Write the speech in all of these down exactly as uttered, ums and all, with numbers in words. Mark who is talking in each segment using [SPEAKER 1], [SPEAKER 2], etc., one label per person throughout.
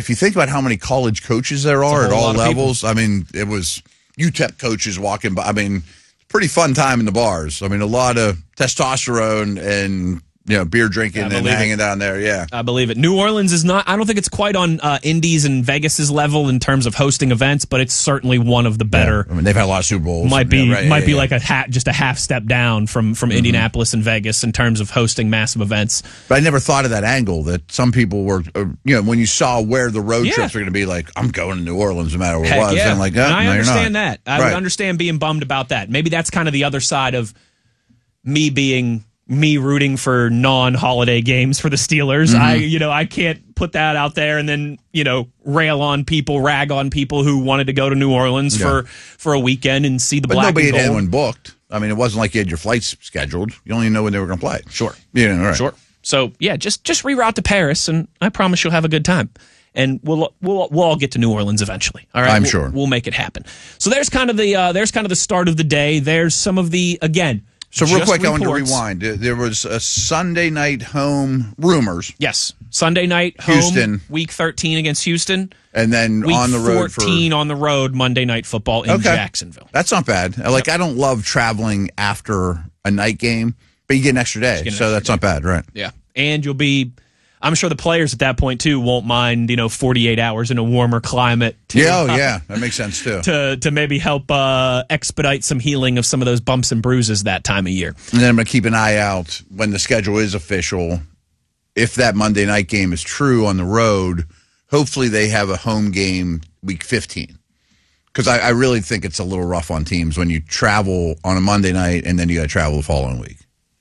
[SPEAKER 1] if you think about how many college coaches there are at all levels, I mean, it was U T E P coaches walking by. I mean, pretty fun time in the bars. I mean, a lot of testosterone and, you know, beer drinking and hanging it. down there. Yeah.
[SPEAKER 2] I believe it. New Orleans is not, I don't think it's quite on uh, Indy's and Vegas's level in terms of hosting events, but it's certainly one of the better.
[SPEAKER 1] Yeah. I mean, they've had a lot of Super Bowls.
[SPEAKER 2] Might be,
[SPEAKER 1] yeah, right,
[SPEAKER 2] might
[SPEAKER 1] yeah,
[SPEAKER 2] be
[SPEAKER 1] yeah.
[SPEAKER 2] like a ha- just a half step down from, from mm-hmm. Indianapolis and Vegas in terms of hosting massive events.
[SPEAKER 1] But I never thought of that angle that some people were, uh, you know, when you saw where the road yeah. trips were going to be, like, I'm going to New Orleans no matter what
[SPEAKER 2] Heck
[SPEAKER 1] it was.
[SPEAKER 2] Yeah.
[SPEAKER 1] And like, oh,
[SPEAKER 2] and I
[SPEAKER 1] no,
[SPEAKER 2] understand
[SPEAKER 1] you're
[SPEAKER 2] that.
[SPEAKER 1] not.
[SPEAKER 2] I
[SPEAKER 1] right.
[SPEAKER 2] would understand being bummed about that. Maybe that's kind of the other side of me being me rooting for non-holiday games for the Steelers. Mm-hmm. I, you know, I can't put that out there and then, you know, rail on people, rag on people who wanted to go to New Orleans yeah. for, for a weekend and see the
[SPEAKER 1] but
[SPEAKER 2] black
[SPEAKER 1] nobody
[SPEAKER 2] and gold.
[SPEAKER 1] had anyone booked. I mean, it wasn't like you had your flights scheduled. You only know when they were going to play.
[SPEAKER 2] Sure.
[SPEAKER 1] Yeah, right.
[SPEAKER 2] Sure. So, yeah, just just reroute to Paris, and I promise you'll have a good time. And we'll we'll we'll all get to New Orleans eventually. All right,
[SPEAKER 1] I'm
[SPEAKER 2] we'll,
[SPEAKER 1] sure
[SPEAKER 2] we'll make it happen. So there's kind of the uh, there's kind of the start of the day. There's some of the again.
[SPEAKER 1] So real quick,
[SPEAKER 2] reports.
[SPEAKER 1] I want to rewind. There was a Sunday night home rumors.
[SPEAKER 2] Yes, Sunday night home,
[SPEAKER 1] Houston,
[SPEAKER 2] week thirteen against Houston,
[SPEAKER 1] and then
[SPEAKER 2] week
[SPEAKER 1] on the road
[SPEAKER 2] fourteen
[SPEAKER 1] for
[SPEAKER 2] on the road Monday Night Football in
[SPEAKER 1] okay.
[SPEAKER 2] Jacksonville.
[SPEAKER 1] That's not bad. Like
[SPEAKER 2] yep.
[SPEAKER 1] I don't love traveling after a night game, but you get an extra day,
[SPEAKER 2] an
[SPEAKER 1] so
[SPEAKER 2] extra
[SPEAKER 1] that's
[SPEAKER 2] day.
[SPEAKER 1] not bad, right?
[SPEAKER 2] Yeah, and you'll be. I'm sure the players at that point, too, won't mind, you know, forty-eight hours in a warmer climate. To,
[SPEAKER 1] yeah, oh,
[SPEAKER 2] uh,
[SPEAKER 1] yeah. That makes sense, too.
[SPEAKER 2] To to maybe help uh, expedite some healing of some of those bumps and bruises that time of year.
[SPEAKER 1] And then I'm going to keep an eye out when the schedule is official. If that Monday night game is true on the road, hopefully they have a home game week fifteen. Because I, I really think it's a little rough on teams when you travel on a Monday night and then you got to travel the following week.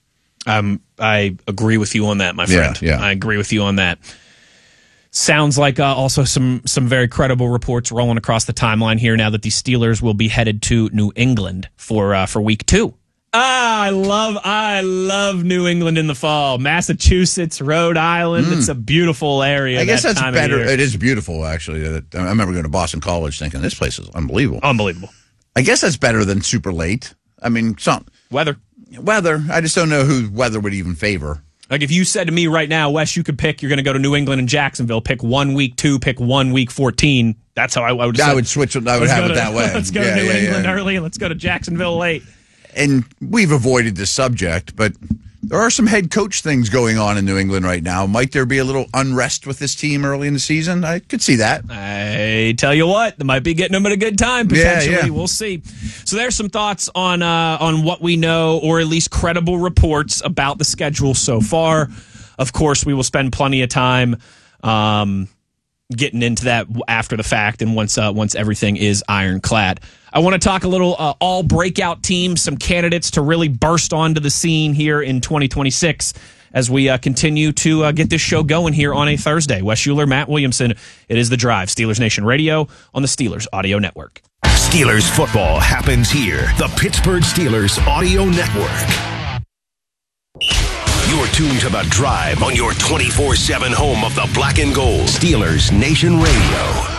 [SPEAKER 2] Um, I agree with you on that, my friend.
[SPEAKER 1] Yeah, yeah.
[SPEAKER 2] I agree with you on that. Sounds like uh, also some some very credible reports rolling across the timeline here now that the Steelers will be headed to New England for uh, for week two. Ah, I love I love New England in the fall. Massachusetts, Rhode Island. Mm. It's a beautiful area.
[SPEAKER 1] I guess
[SPEAKER 2] that
[SPEAKER 1] that's
[SPEAKER 2] time
[SPEAKER 1] better.
[SPEAKER 2] Of year.
[SPEAKER 1] It is beautiful, actually. I remember going to Boston College thinking this place is unbelievable.
[SPEAKER 2] Unbelievable.
[SPEAKER 1] I guess that's better than super late. I mean, some
[SPEAKER 2] weather.
[SPEAKER 1] Weather. I just don't know who weather would even favor.
[SPEAKER 2] Like if you said to me right now, Wes, you could pick, you're going to go to New England and Jacksonville, pick one week two, pick one week fourteen. That's how I, I would
[SPEAKER 1] I
[SPEAKER 2] said,
[SPEAKER 1] would switch it. I would have
[SPEAKER 2] to,
[SPEAKER 1] it that way.
[SPEAKER 2] Let's go
[SPEAKER 1] yeah,
[SPEAKER 2] to New
[SPEAKER 1] yeah,
[SPEAKER 2] England
[SPEAKER 1] yeah.
[SPEAKER 2] early and let's go to Jacksonville late.
[SPEAKER 1] And we've avoided this subject, but there are some head coach things going on in New England right now. Might there be a little unrest with this team early in the season? I could see that.
[SPEAKER 2] I tell you what, they might be getting them at a good time, potentially.
[SPEAKER 1] Yeah, yeah.
[SPEAKER 2] We'll see. So there's some thoughts on uh, on what we know, or at least credible reports about the schedule so far. Of course, we will spend plenty of time um, getting into that after the fact and once uh, once everything is ironclad. I want to talk a little uh, all breakout teams, some candidates to really burst onto the scene here in twenty twenty-six as we uh, continue to uh, get this show going here on a Thursday. Wes Schuler, Matt Williamson, it is The Drive, Steelers Nation Radio on the Steelers Audio Network.
[SPEAKER 3] Steelers football happens here, the Pittsburgh Steelers Audio Network. You're tuned to The Drive on your twenty-four seven home of the black and gold. Steelers Nation Radio.